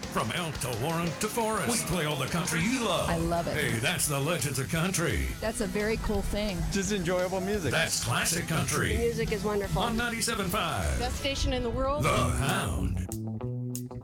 From elk to Warren to Forest, we play all the country you love. I love it. Hey, that's the Legends of Country. That's a very cool thing. Just enjoyable music. That's classic country. The music is wonderful. On 97.5. Best station in the world. The Hound.